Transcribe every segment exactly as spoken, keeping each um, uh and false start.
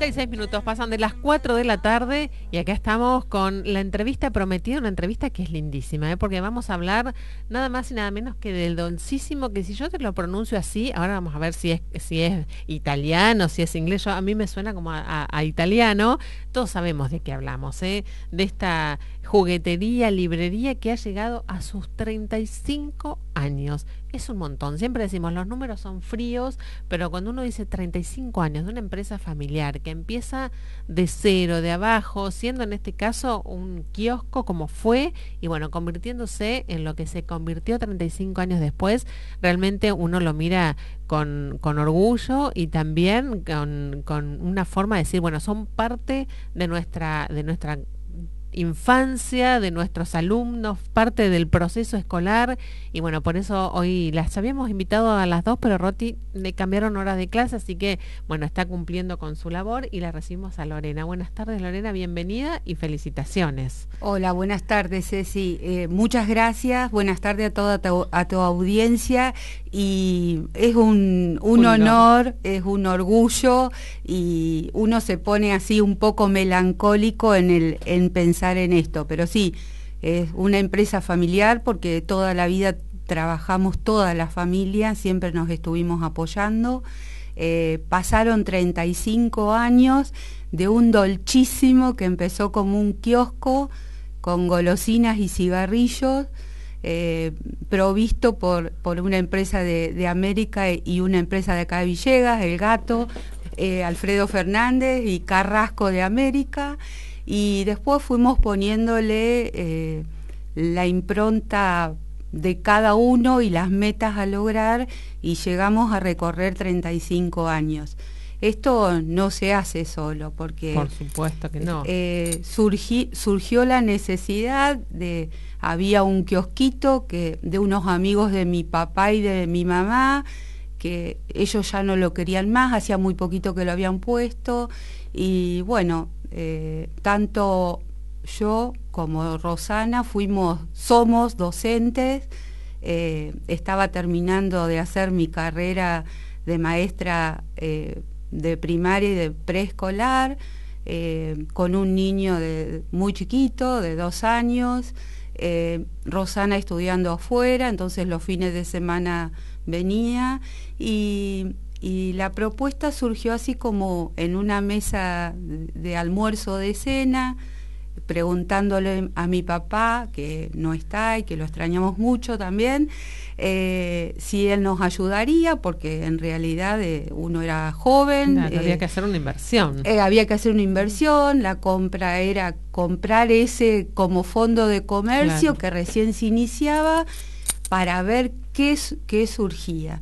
treinta y seis minutos pasan de las cuatro de la tarde y acá estamos con la entrevista prometida, una entrevista que es lindísima, ¿eh? Porque vamos a hablar nada más y nada menos que del dulcísimo, que si yo te lo pronuncio así, ahora vamos a ver si es si es italiano, si es inglés. Yo, a mí me suena como a, a, a italiano. Todos sabemos de qué hablamos, ¿eh? De esta juguetería, librería que ha llegado a sus treinta y cinco años. Es un montón. Siempre decimos, los números son fríos, pero cuando uno dice treinta y cinco años de una empresa familiar que empieza de cero, de abajo, siendo en este caso un kiosco como fue, y bueno, convirtiéndose en lo que se convirtió treinta y cinco años después, realmente uno lo mira con, con orgullo y también con, con una forma de decir, bueno, son parte de nuestra, de nuestra infancia, de nuestros alumnos, parte del proceso escolar, y bueno, por eso hoy las habíamos invitado a las dos, pero Roti le cambiaron horas de clase, así que bueno, está cumpliendo con su labor y la recibimos a Lorena. Buenas tardes, Lorena, bienvenida y felicitaciones. Hola, buenas tardes, Ceci. Eh, muchas gracias, buenas tardes a toda tu, a tu audiencia, y es un, un, un honor, honor, es un orgullo, y uno se pone así un poco melancólico en, el, en pensar en esto, pero sí, es una empresa familiar porque toda la vida trabajamos, toda la familia, siempre nos estuvimos apoyando. Eh, pasaron treinta y cinco años de un dolchísimo que empezó como un kiosco con golosinas y cigarrillos, eh, provisto por, por una empresa de, de América y una empresa de acá de Villegas, El Gato, eh, Alfredo Fernández y Carrasco de América. Y después fuimos poniéndole eh, la impronta de cada uno y las metas a lograr, y llegamos a recorrer treinta y cinco años. Esto no se hace solo, porque por supuesto que no. Eh, surgi, surgió la necesidad de, había un kiosquito que de unos amigos de mi papá y de mi mamá, que ellos ya no lo querían más, hacía muy poquito que lo habían puesto, y bueno, Eh, tanto yo como Rosana fuimos, somos docentes. Eh, estaba terminando de hacer mi carrera de maestra eh, de primaria y de preescolar, eh, con un niño de, muy chiquito, de dos años, eh, Rosana estudiando afuera, entonces los fines de semana venía, y Y la propuesta surgió así como en una mesa de almuerzo de cena, preguntándole a mi papá, que no está y que lo extrañamos mucho también, eh, si él nos ayudaría, porque en realidad eh, uno era joven. Claro, eh, había que hacer una inversión. Eh, había que hacer una inversión, la compra era comprar ese como fondo de comercio, claro, que recién se iniciaba, para ver qué, qué surgía.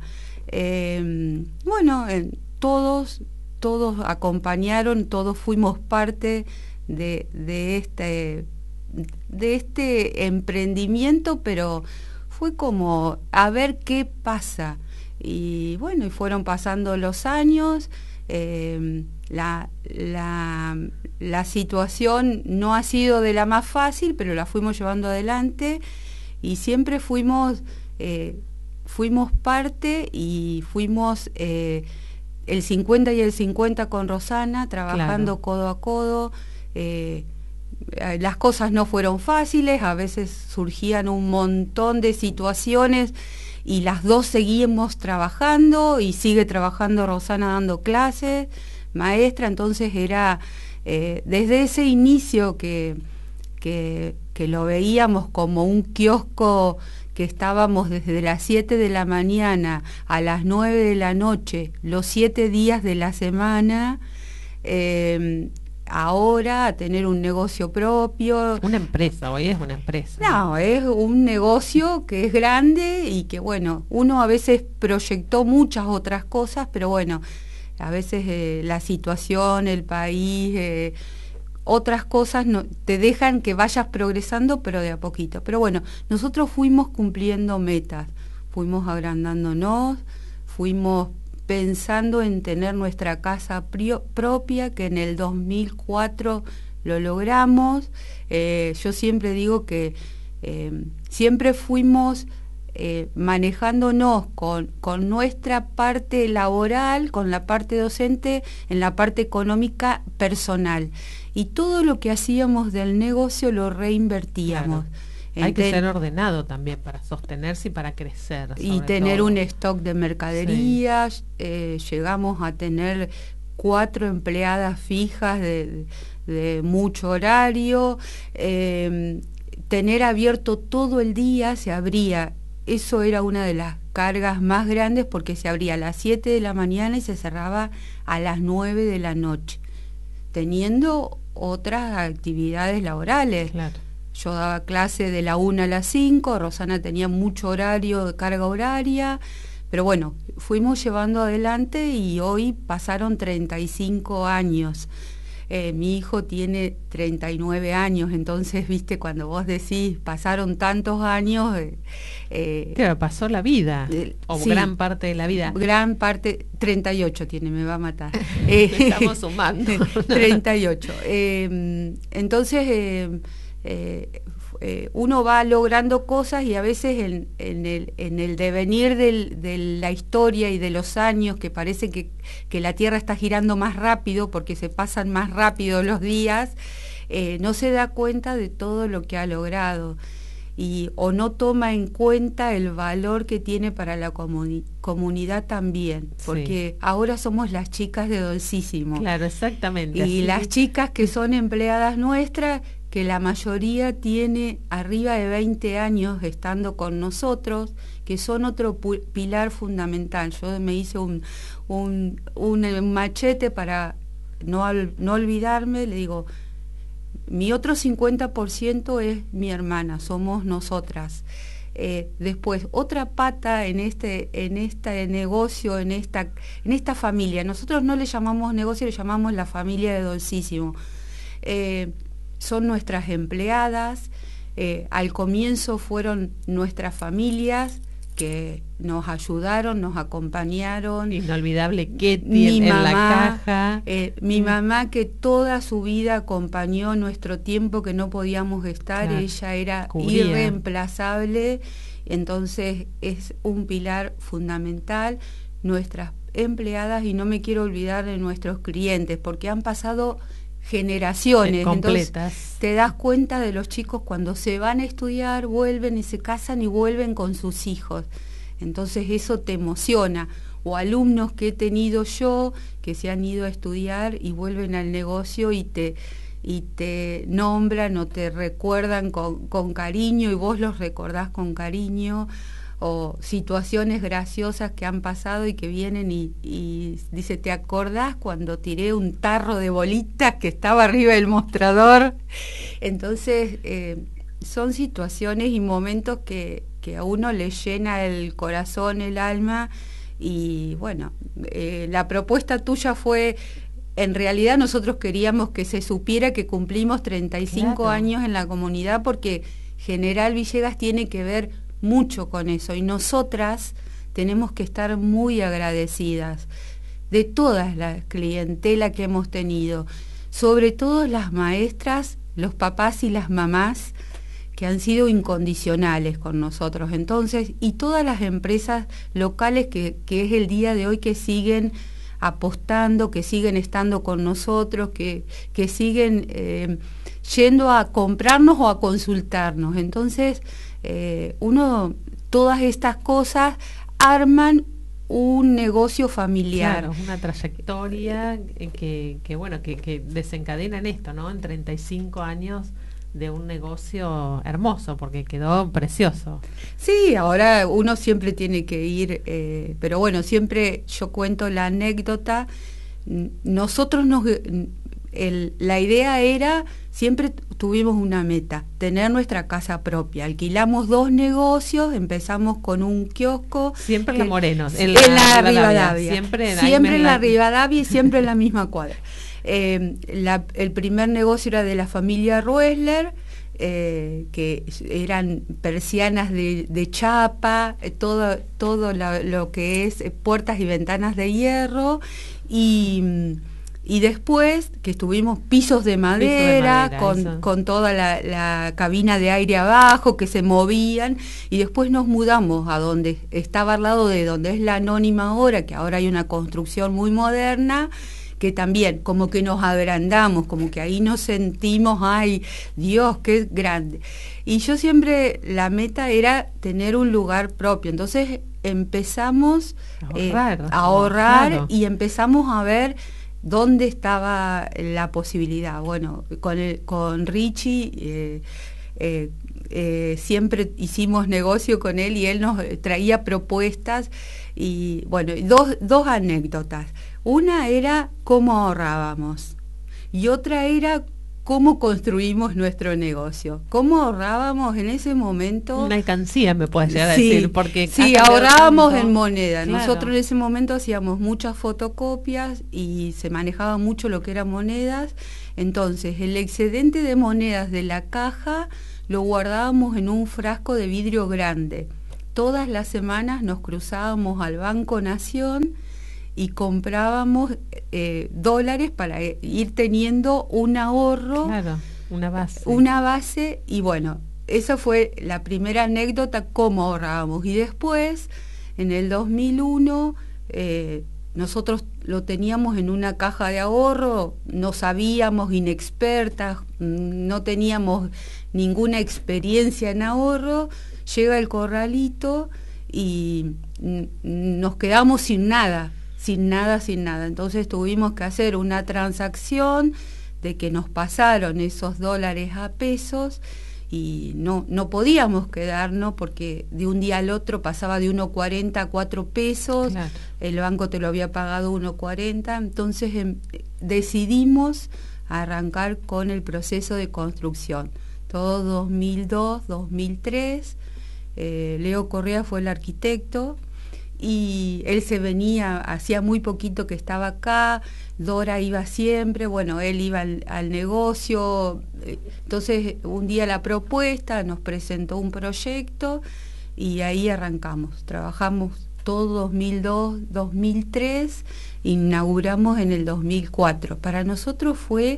Eh, bueno, eh, todos, todos acompañaron, todos fuimos parte de, de, este, de este emprendimiento, pero fue como a ver qué pasa. Y bueno, y fueron pasando los años, eh, la, la, la situación no ha sido de la más fácil, pero la fuimos llevando adelante, y siempre fuimos... Eh, fuimos parte, y fuimos eh, el cincuenta y el cincuenta con Rosana, trabajando, claro, codo a codo. Eh, las cosas no fueron fáciles, a veces surgían un montón de situaciones, y las dos seguimos trabajando, y sigue trabajando Rosana dando clases, maestra. Entonces era eh, desde ese inicio que, que, que lo veíamos como un kiosco, que estábamos desde las siete de la mañana a las nueve de la noche, los siete días de la semana, eh, ahora a tener un negocio propio. Una empresa, hoy es una empresa. No, es un negocio que es grande, y que bueno, uno a veces proyectó muchas otras cosas, pero bueno, a veces eh, la situación, el país... Eh, otras cosas no, te dejan que vayas progresando, pero de a poquito. Pero bueno, nosotros fuimos cumpliendo metas, fuimos agrandándonos, fuimos pensando en tener nuestra casa prio, propia, que en el dos mil cuatro lo logramos. Eh, yo siempre digo que eh, siempre fuimos eh, manejándonos con, con nuestra parte laboral, con la parte docente, en la parte económica personal. Y todo lo que hacíamos del negocio lo reinvertíamos. Claro. Hay que ser ordenado también para sostenerse y para crecer. Y tener todo un stock de mercaderías. Sí. Eh, llegamos a tener cuatro empleadas fijas de, de mucho horario. Eh, tener abierto todo el día, se abría. Eso era una de las cargas más grandes porque se abría a las siete de la mañana y se cerraba a las nueve de la noche, teniendo otras actividades laborales. Claro. Yo daba clase de la una a las cinco, Rosana tenía mucho horario de carga horaria, pero bueno, fuimos llevando adelante y hoy pasaron treinta y cinco años. Eh, mi hijo tiene treinta y nueve años, entonces, viste, cuando vos decís pasaron tantos años... Eh, eh, claro, pasó la vida, eh, o sí, gran parte de la vida. Gran parte, treinta y ocho tiene, me va a matar. Estamos sumando. treinta y ocho. Eh, entonces... Eh, Eh, eh, uno va logrando cosas y a veces en, en, el, en el devenir del, de la historia y de los años, que parece que, que la Tierra está girando más rápido porque se pasan más rápido los días, eh, no se da cuenta de todo lo que ha logrado y o no toma en cuenta el valor que tiene para la comuni comunidad también, porque sí. Ahora somos las chicas de Dulcísimo. Claro, exactamente. Y así. Las chicas que son empleadas nuestras, que la mayoría tiene arriba de veinte años estando con nosotros, que son otro pilar fundamental. Yo me hice un, un, un machete para no, no olvidarme, le digo, mi otro cincuenta por ciento es mi hermana, somos nosotras. Eh, después, otra pata en este, en este negocio, en esta, en esta familia, nosotros no le llamamos negocio, le llamamos la familia de Dulcísimo. Eh, son nuestras empleadas, eh, al comienzo fueron nuestras familias que nos ayudaron, nos acompañaron. Inolvidable Ketty en, en la caja. Eh, mi mm. mamá que toda su vida acompañó nuestro tiempo que no podíamos estar, claro. Ella era Cubría. irreemplazable, entonces es un pilar fundamental. Nuestras empleadas, y no me quiero olvidar de nuestros clientes, porque han pasado generaciones, completas. Entonces te das cuenta de los chicos cuando se van a estudiar, vuelven y se casan y vuelven con sus hijos, entonces eso te emociona. O alumnos que he tenido yo que se han ido a estudiar y vuelven al negocio y te, y te nombran o te recuerdan con, con cariño y vos los recordás con cariño, o situaciones graciosas que han pasado y que vienen y, y dice, ¿te acordás cuando tiré un tarro de bolitas que estaba arriba del mostrador? Entonces, eh, son situaciones y momentos que, que a uno le llena el corazón, el alma, y bueno, eh, la propuesta tuya fue... En realidad nosotros queríamos que se supiera que cumplimos treinta y cinco claro. años en la comunidad, porque General Villegas tiene que ver mucho con eso, y nosotras tenemos que estar muy agradecidas de toda la clientela que hemos tenido, sobre todo las maestras, los papás y las mamás que han sido incondicionales con nosotros, entonces, y todas las empresas locales que, que es el día de hoy que siguen apostando, que siguen estando con nosotros, que, que siguen eh, yendo a comprarnos o a consultarnos. Entonces, eh, uno, todas estas cosas arman un negocio familiar. Claro, una trayectoria que, que bueno, que, que desencadena en esto, ¿no? En treinta y cinco años de un negocio hermoso, porque quedó precioso. Sí, ahora uno siempre tiene que ir, eh, pero bueno, siempre yo cuento la anécdota. Nosotros nos... El, la idea era, siempre tuvimos una meta, tener nuestra casa propia. Alquilamos dos negocios, empezamos con un kiosco. Siempre en la Morenos, en la, en la Rivadavia. Rivadavia. Siempre en, siempre en la Rivadavia y siempre en la misma cuadra. Eh, la, el primer negocio era de la familia Ruesler, eh, que eran persianas de, de chapa, eh, todo, todo la, lo que es eh, puertas y ventanas de hierro, y Y después que estuvimos pisos de madera, Piso de madera, con, con toda la, la cabina de aire abajo que se movían, y después nos mudamos a donde estaba al lado de donde es la Anónima ahora, que ahora hay una construcción muy moderna, que también como que nos agrandamos, como que ahí nos sentimos, ay, Dios, qué grande. Y yo siempre, la meta era tener un lugar propio, entonces empezamos ahorrar, eh, a ahorrar claro. Y empezamos a ver dónde estaba la posibilidad. Bueno, con, el, con Richie eh, eh, eh, siempre hicimos negocio con él y él nos traía propuestas y bueno, dos, dos anécdotas. Una era cómo ahorrábamos y otra era cómo construimos nuestro negocio. ¿Cómo ahorrábamos en ese momento? Una alcancía, me puedes llegar sí, a decir, porque sí, ahorrábamos tanto. en moneda. Claro. Nosotros en ese momento hacíamos muchas fotocopias y se manejaba mucho lo que eran monedas. Entonces, el excedente de monedas de la caja lo guardábamos en un frasco de vidrio grande. Todas las semanas nos cruzábamos al Banco Nación y comprábamos eh, dólares para ir teniendo un ahorro, claro, una base. Una base, y bueno, esa fue la primera anécdota, cómo ahorrábamos. Y después, en el dos mil uno, eh, nosotros lo teníamos en una caja de ahorro, no sabíamos, inexpertas, no teníamos ninguna experiencia en ahorro, llega el corralito y nos quedamos sin nada. sin nada, sin nada. Entonces tuvimos que hacer una transacción de que nos pasaron esos dólares a pesos y no, no podíamos quedarnos porque de un día al otro pasaba de uno cuarenta a cuatro pesos, claro. El banco te lo había pagado uno cuarenta, entonces eh, decidimos arrancar con el proceso de construcción. Todo dos mil dos, dos mil tres, eh, Leo Correa fue el arquitecto, y él se venía, hacía muy poquito que estaba acá, Dora iba siempre, bueno, él iba al, al negocio, entonces un día la propuesta, nos presentó un proyecto y ahí arrancamos, trabajamos todo dos mil dos, dos mil tres, inauguramos en el dos mil cuatro. Para nosotros fue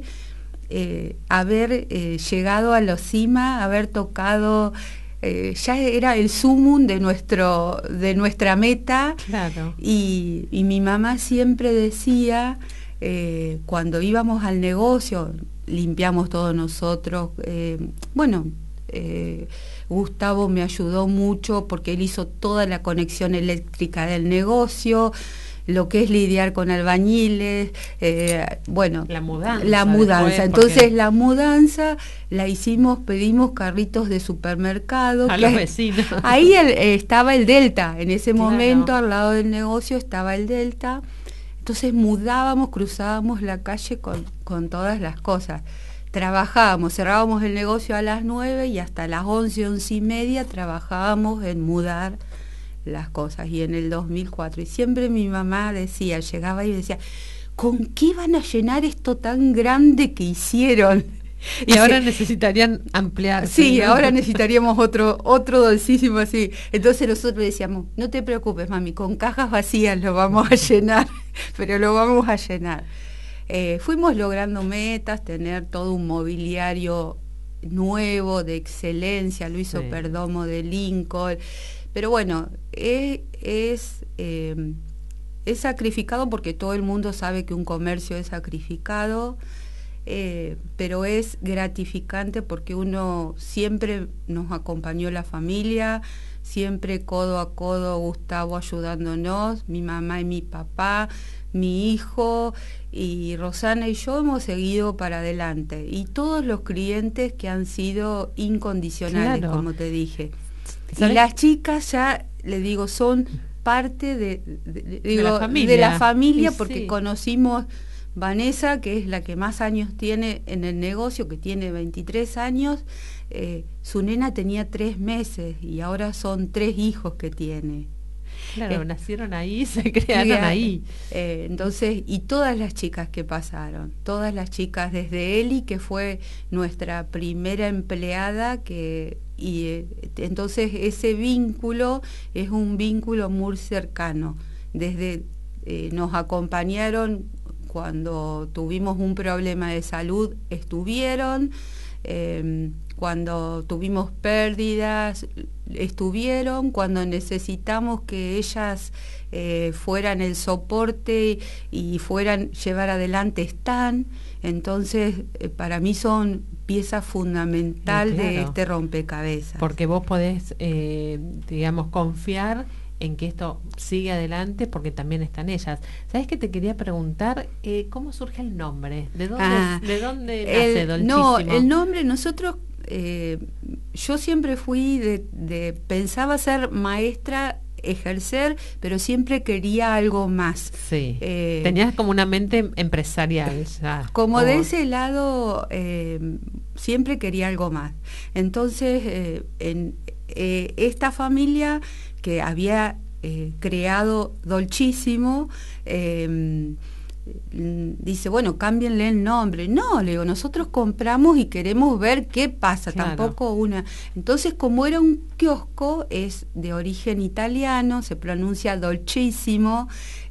eh, haber eh, llegado a la cima, haber tocado... Eh, ya era el sumum de nuestro de nuestra meta, claro. y, y mi mamá siempre decía, eh, cuando íbamos al negocio, limpiamos todos nosotros, eh, bueno, eh, Gustavo me ayudó mucho porque él hizo toda la conexión eléctrica del negocio, lo que es lidiar con albañiles, eh, bueno, la mudanza. La mudanza. Después, Entonces porque... la mudanza la hicimos, pedimos carritos de supermercado. A que los vecinos. Ahí el, eh, estaba el Delta, en ese claro. momento al lado del negocio estaba el Delta. Entonces mudábamos, cruzábamos la calle con, con todas las cosas. Trabajábamos, cerrábamos el negocio a las nueve y hasta las once, once y media trabajábamos en mudar las cosas, y en el dos mil cuatro, y siempre mi mamá decía, llegaba y decía, ¿con qué van a llenar esto tan grande que hicieron? Y, y ahora se, necesitarían ampliar. Sí, ¿no? Ahora necesitaríamos otro otro dulcísimo así. Entonces nosotros decíamos, no te preocupes, mami, con cajas vacías lo vamos a llenar, pero lo vamos a llenar. Eh, fuimos logrando metas, tener todo un mobiliario nuevo, de excelencia, lo hizo sí. Perdomo de Lincoln. Pero bueno, es, es, eh, es sacrificado porque todo el mundo sabe que un comercio es sacrificado, eh, pero es gratificante porque uno siempre nos acompañó la familia, siempre codo a codo Gustavo ayudándonos, mi mamá y mi papá, mi hijo y Rosana y yo hemos seguido para adelante. Y todos los clientes que han sido incondicionales, claro. Como te dije. ¿Sabes? Y las chicas ya, le digo, son parte de, de, de, digo, de la familia, de la familia porque sí. Conocimos Vanessa, que es la que más años tiene en el negocio, que tiene veintitrés años, eh, su nena tenía tres meses y ahora son tres hijos que tiene. Claro, eh, nacieron ahí, se crearon eh, ahí. Eh, entonces, y todas las chicas que pasaron, todas las chicas, desde Eli, que fue nuestra primera empleada, que y eh, entonces ese vínculo es un vínculo muy cercano. Desde eh, nos acompañaron cuando tuvimos un problema de salud estuvieron, eh, cuando tuvimos pérdidas estuvieron, cuando necesitamos que ellas eh, fueran el soporte y fueran llevar adelante están. Entonces eh, para mí son pieza fundamental sí, claro, de este rompecabezas. Porque vos podés, eh, digamos, confiar en que esto sigue adelante porque también están ellas. ¿Sabés qué te quería preguntar? Eh, ¿Cómo surge el nombre? ¿De dónde, ah, ¿de dónde nace el, Dolcísimo? No, el nombre nosotros... Eh, yo siempre fui de, de pensaba ser maestra, ejercer, pero siempre quería algo más. Sí. Eh, Tenías como una mente empresarial ya. Como de ese lado eh, siempre quería algo más. Entonces eh, en eh, esta familia que había eh, creado Dolcísimo eh, dice, bueno, cámbienle el nombre. No, le digo, nosotros compramos y queremos ver qué pasa, claro. Tampoco una... Entonces, como era un kiosco, es de origen italiano, se pronuncia Dolcísimo,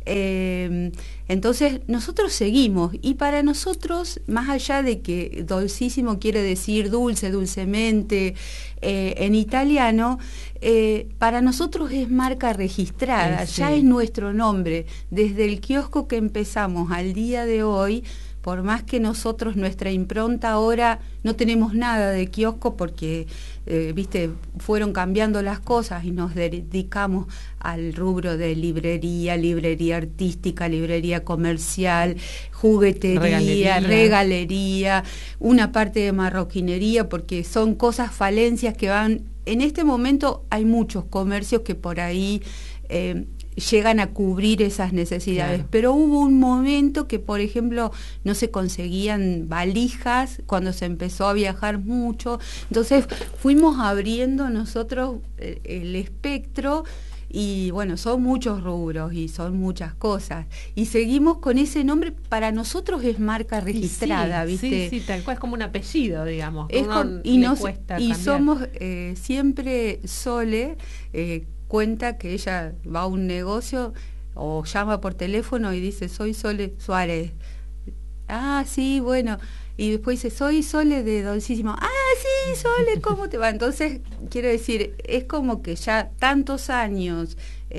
eh, entonces nosotros seguimos, y para nosotros, más allá de que Dolcísimo quiere decir dulce, dulcemente, eh, en italiano, eh, para nosotros es marca registrada, sí, ya sí. Es nuestro nombre. Desde el kiosco que empezamos al día de hoy, por más que nosotros, nuestra impronta ahora, no tenemos nada de kiosco porque, eh, viste, fueron cambiando las cosas y nos dedicamos al rubro de librería, librería artística, librería comercial, juguetería, regalería, regalería, una parte de marroquinería, porque son cosas, falencias que van... En este momento hay muchos comercios que por ahí... Eh, llegan a cubrir esas necesidades, claro. Pero hubo un momento que, por ejemplo, no se conseguían valijas cuando se empezó a viajar mucho, entonces fuimos abriendo nosotros el, el espectro y bueno, son muchos rubros y son muchas cosas y seguimos con ese nombre. Para nosotros es marca registrada, sí, ¿viste? Sí, sí, tal cual, es como un apellido, digamos. Es con, y nos, y somos eh, siempre Sole, eh, cuenta que ella va a un negocio o llama por teléfono y dice, soy Sole Suárez. Ah, sí, bueno. Y después dice, soy Sole de Dolcísimo. Ah, sí, Sole, ¿cómo te va? Entonces, quiero decir, es como que ya tantos años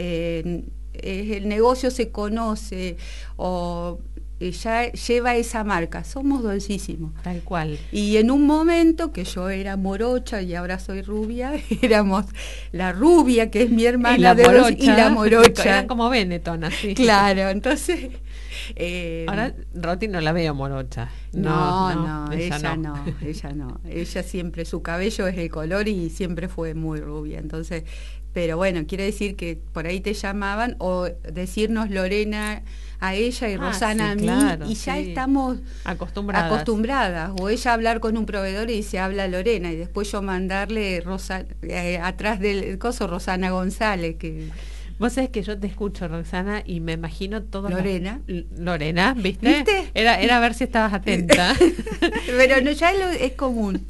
eh, el negocio se conoce o... ya lleva esa marca, somos Dolcísimo. Tal cual. Y en un momento que yo era morocha y ahora soy rubia, éramos la rubia, que es mi hermana, y la de morocha, los, y la morocha. Eran como Benetton, así. Claro, entonces... Eh, ahora Roti no la veo morocha. No, no, no ella, ella no. no, ella no. Ella siempre, su cabello es el color y siempre fue muy rubia, entonces... Pero bueno, quiere decir que por ahí te llamaban o decirnos Lorena a ella y ah, Rosana sí, a mí, claro, y ya sí. Estamos acostumbradas. acostumbradas. O ella hablar con un proveedor y dice, habla Lorena, y después yo mandarle Rosa, eh, atrás del coso Rosana González, que... Vos sabés que yo te escucho, Roxana, y me imagino todo... Lorena. Los, Lorena, ¿viste? ¿Viste? Era, era a ver si estabas atenta. Pero no, ya lo, es común.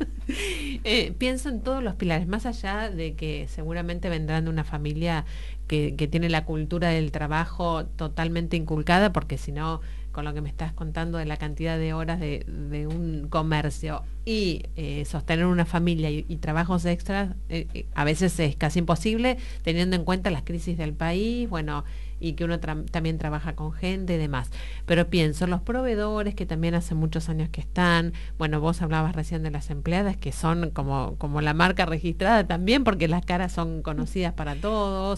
Eh, pienso en todos los pilares, más allá de que seguramente vendrán de una familia que, que tiene la cultura del trabajo totalmente inculcada, porque si no, con lo que me estás contando de la cantidad de horas de, de un comercio y eh, sostener una familia y, y trabajos extras, eh, a veces es casi imposible, teniendo en cuenta las crisis del país, bueno, y que uno tra también trabaja con gente y demás. Pero pienso, los proveedores que también hace muchos años que están, bueno, vos hablabas recién de las empleadas, que son como, como la marca registrada también, porque las caras son conocidas para todos.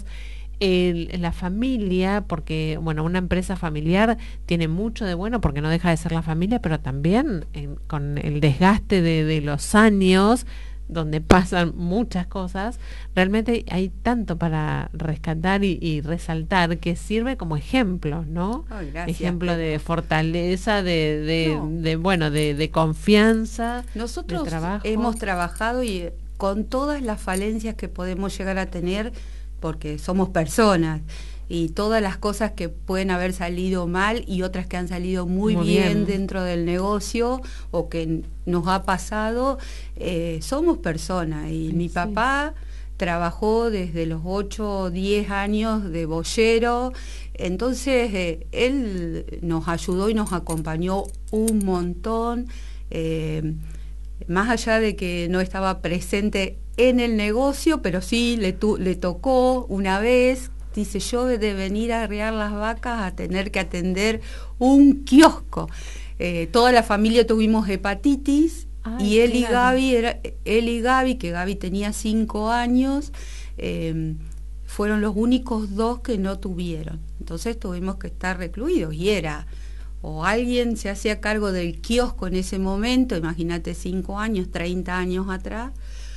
El, la familia, porque bueno, una empresa familiar tiene mucho de bueno porque no deja de ser la familia, pero también en, con el desgaste de, de los años donde pasan muchas cosas, realmente hay tanto para rescatar y, y resaltar que sirve como ejemplo, ¿no? Oh, gracias, ejemplo pero... de fortaleza, de, de, no. de bueno, de, de confianza. Nosotros de trabajo. Hemos trabajado y con todas las falencias que podemos llegar a tener, porque somos personas y todas las cosas que pueden haber salido mal y otras que han salido muy, muy bien, bien dentro del negocio o que nos ha pasado, eh, somos personas y sí, mi papá trabajó desde los ocho o diez años de boyero, entonces eh, él nos ayudó y nos acompañó un montón, eh, más allá de que no estaba presente en el negocio, pero sí le, tu, le tocó una vez, dice, yo de venir a arrear las vacas a tener que atender un kiosco. Eh, toda la familia tuvimos hepatitis. Ay, y él claro. y Gaby, era, él y Gaby, que Gaby tenía cinco años, eh, fueron los únicos dos que no tuvieron. Entonces tuvimos que estar recluidos y era, o alguien se hacía cargo del kiosco en ese momento, imagínate cinco años, treinta años atrás,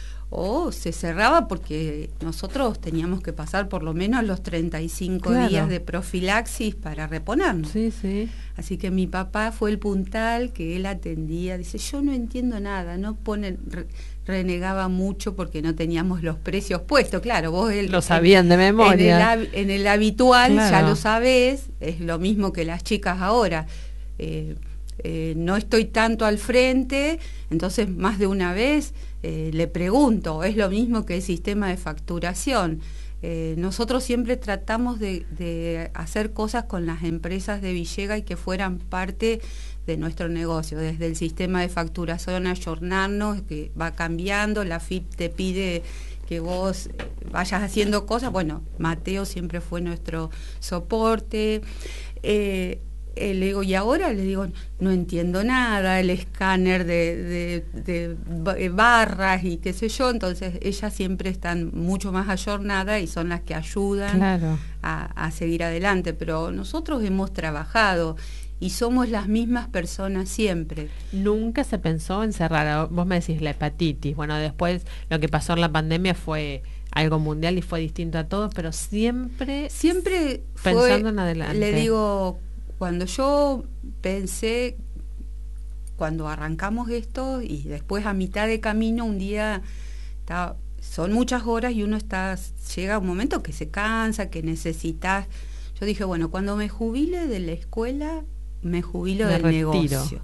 o se cerraba porque nosotros teníamos que pasar por lo menos los treinta y cinco claro. días de profilaxis para reponernos. Sí, sí. Así que mi papá fue el puntal que él atendía, dice, yo no entiendo nada, no ponen, re, renegaba mucho porque no teníamos los precios puestos, claro, vos el, lo sabían de memoria. En el, en el habitual claro. ya lo sabés, es lo mismo que las chicas ahora. Eh, eh, no estoy tanto al frente, entonces más de una vez eh, le pregunto, es lo mismo que el sistema de facturación. Eh, nosotros siempre tratamos de, de hacer cosas con las empresas de Villegas y que fueran parte de nuestro negocio, desde el sistema de facturación, ayornarnos, que va cambiando, la F I P te pide que vos vayas haciendo cosas, bueno, Mateo siempre fue nuestro soporte, eh, Eh, le digo, y ahora le digo, no entiendo nada, el escáner de, de, de barras y qué sé yo, entonces ellas siempre están mucho más ayornadas y son las que ayudan claro. a, a seguir adelante, pero nosotros hemos trabajado y somos las mismas personas siempre. Nunca se pensó en cerrar, vos me decís la hepatitis, bueno, después lo que pasó en la pandemia fue algo mundial y fue distinto a todos, pero siempre, siempre pensando fue, en adelante. Le digo, cuando yo pensé, cuando arrancamos esto y después a mitad de camino un día, está, son muchas horas y uno está, llega un momento que se cansa, que necesitas. Yo dije, bueno, cuando me jubile de la escuela, me jubilo me del retiro. negocio.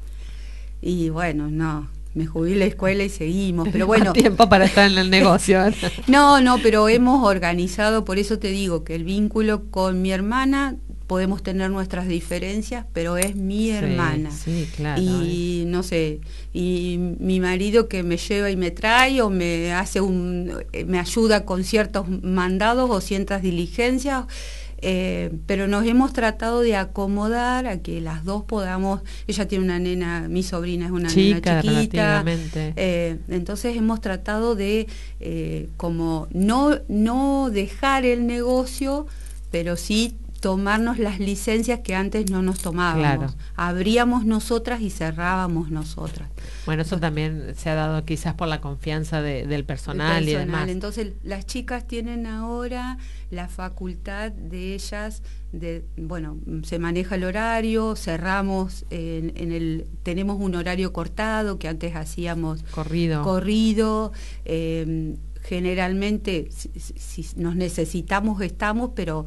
Y bueno, no, me jubilé de la escuela y seguimos, pero bueno. Más tiempo para estar en el negocio. No, no, pero hemos organizado, por eso te digo que el vínculo con mi hermana, podemos tener nuestras diferencias, pero es mi hermana. Sí, sí, claro. Y eh. no sé, y mi marido que me lleva y me trae o me hace un, me ayuda con ciertos mandados o ciertas diligencias. Eh, pero nos hemos tratado de acomodar a que las dos podamos, ella tiene una nena, mi sobrina es una Chica, nena chiquita, eh, entonces hemos tratado de eh, como no, no dejar el negocio, pero sí tomarnos las licencias que antes no nos tomábamos. Claro. Abríamos nosotras y cerrábamos nosotras. Bueno, eso también se ha dado quizás por la confianza de, del personal, personal y demás. Entonces, las chicas tienen ahora la facultad de ellas, de bueno, se maneja el horario, cerramos, en, en el tenemos un horario cortado que antes hacíamos corrido. corrido eh, generalmente, si, si nos necesitamos, estamos, pero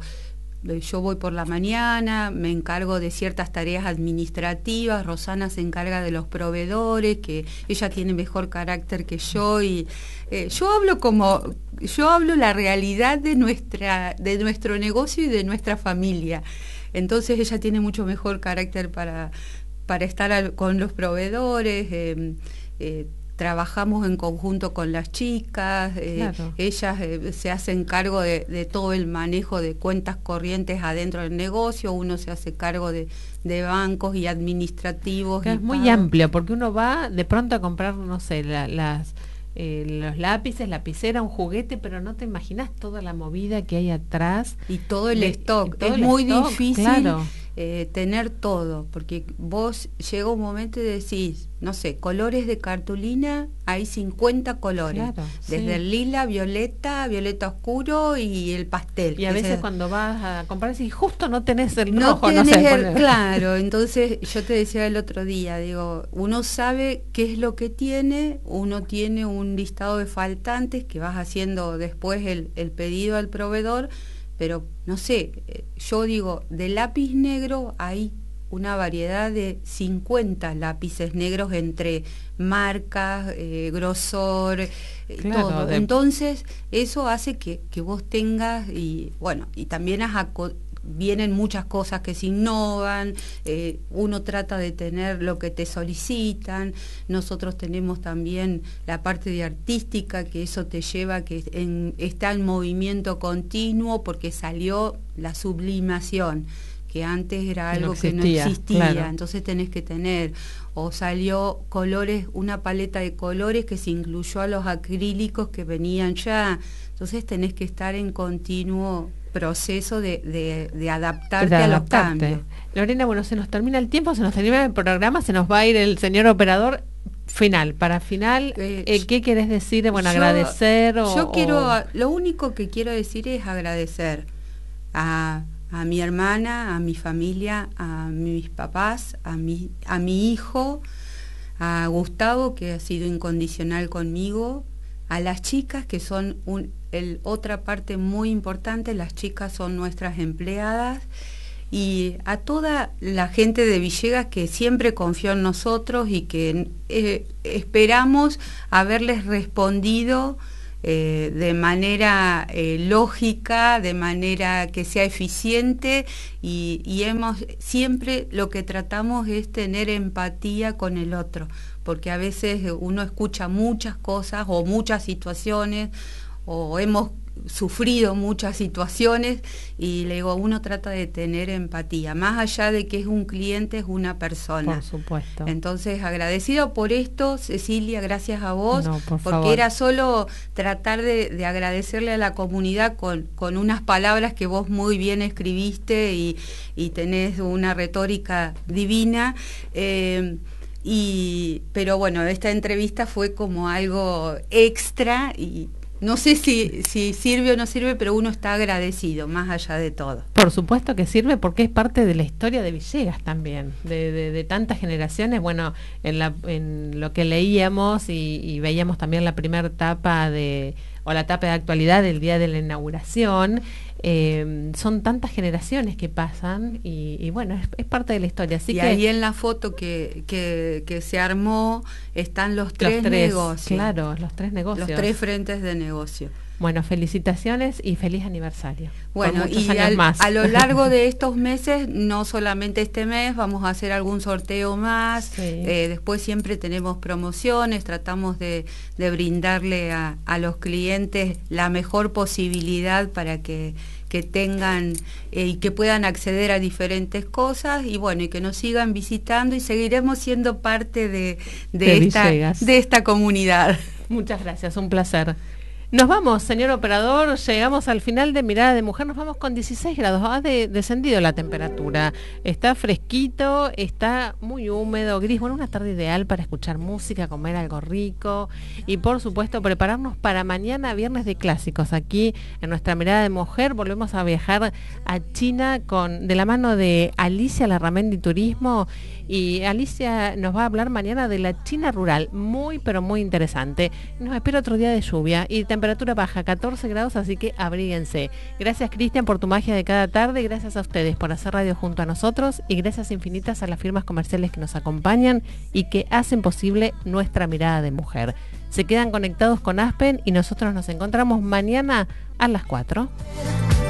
yo voy por la mañana, me encargo de ciertas tareas administrativas, Rosana se encarga de los proveedores, que ella tiene mejor carácter que yo, y eh, yo hablo como, yo hablo la realidad de nuestra, de nuestro negocio y de nuestra familia. Entonces ella tiene mucho mejor carácter para, para estar al, con los proveedores, eh, eh, trabajamos en conjunto con las chicas, eh, claro. ellas eh, se hacen cargo de, de todo el manejo de cuentas corrientes adentro del negocio, uno se hace cargo de, de bancos y administrativos. Que y es muy pagos. amplio, porque uno va de pronto a comprar, no sé, la, las eh, los lápices, lapicera, un juguete, pero no te imaginas toda la movida que hay atrás. Y todo el de, stock, todo es el muy stock, difícil. Claro. Eh, tener todo, porque vos llega un momento y decís, no sé, colores de cartulina, hay cincuenta colores, claro, desde sí. el lila, violeta, violeta oscuro y el pastel. Y a veces se... cuando vas a comprar, si justo no tenés el no rojo, tenés no sé. El, claro, entonces yo te decía el otro día, digo, uno sabe qué es lo que tiene, uno tiene un listado de faltantes que vas haciendo después el, el pedido al proveedor, pero no sé, yo digo, de lápiz negro hay una variedad de cincuenta lápices negros entre marcas, eh, grosor, eh, claro, todo. De... Entonces, eso hace que, que vos tengas, y bueno, y también has aco- vienen muchas cosas que se innovan, eh, uno trata de tener lo que te solicitan, nosotros tenemos también la parte de artística, que eso te lleva, que en, está en movimiento continuo, porque salió la sublimación, que antes era algo no existía, que no existía, claro. Entonces tenés que tener, o salió colores, una paleta de colores que se incluyó a los acrílicos que venían ya, entonces tenés que estar en continuo proceso de, de, de adaptarte de a los cambios. Lorena, bueno, se nos termina el tiempo, se nos termina el programa, se nos va a ir el señor operador. Final, para final, eh, eh, ¿qué querés decir? Bueno, yo, agradecer o... Yo quiero, o... lo único que quiero decir es agradecer a, a mi hermana, a mi familia, a mis papás, a mi, a mi hijo, a Gustavo, que ha sido incondicional conmigo, a las chicas, que son un, el, otra parte muy importante, las chicas son nuestras empleadas, y a toda la gente de Villegas que siempre confió en nosotros y que eh, esperamos haberles respondido eh, de manera eh, lógica, de manera que sea eficiente, y, y hemos siempre lo que tratamos es tener empatía con el otro, porque a veces uno escucha muchas cosas o muchas situaciones, o hemos sufrido muchas situaciones, y le digo, uno trata de tener empatía, más allá de que es un cliente, es una persona. Por supuesto. Entonces, agradecido por esto, Cecilia, gracias a vos, no, por porque favor. Era solo tratar de, de agradecerle a la comunidad con, con unas palabras que vos muy bien escribiste, y, y tenés una retórica divina. Eh, y pero bueno, esta entrevista fue como algo extra, y no sé si, si sirve o no sirve, pero uno está agradecido, más allá de todo. Por supuesto que sirve, porque es parte de la historia de Villegas también, de, de, de tantas generaciones. Bueno, en, la, en lo que leíamos y, y veíamos también la primera etapa de, o la etapa de actualidad del día de la inauguración, eh, son tantas generaciones que pasan, y, y bueno, es, es parte de la historia. Así y que ahí en la foto que, que, que se armó están los tres, los tres negocios. Claro, los tres negocios. Los tres frentes de negocio. Bueno, felicitaciones y feliz aniversario. Bueno, por muchos y años al, más. a lo largo de estos meses, no solamente este mes, vamos a hacer algún sorteo más. Sí. Eh, después siempre tenemos promociones, tratamos de, de brindarle a, a los clientes la mejor posibilidad para que, que tengan eh, y que puedan acceder a diferentes cosas, y bueno, y que nos sigan visitando, y seguiremos siendo parte de, de, de esta, de esta comunidad. Muchas gracias, un placer. Nos vamos, señor operador, llegamos al final de Mirada de Mujer, nos vamos con dieciséis grados, ha de, descendido la temperatura, está fresquito, está muy húmedo, gris, bueno, una tarde ideal para escuchar música, comer algo rico, y por supuesto prepararnos para mañana, viernes de clásicos. Aquí en nuestra Mirada de Mujer volvemos a viajar a China con de la mano de Alicia Larramendi Turismo, y Alicia nos va a hablar mañana de la China rural, muy pero muy interesante. Nos espera otro día de lluvia y temperatura baja, catorce grados, así que abríguense. Gracias, Cristian, por tu magia de cada tarde, gracias a ustedes por hacer radio junto a nosotros, y gracias infinitas a las firmas comerciales que nos acompañan y que hacen posible nuestra Mirada de Mujer. Se quedan conectados con Aspen y nosotros nos encontramos mañana a las cuatro.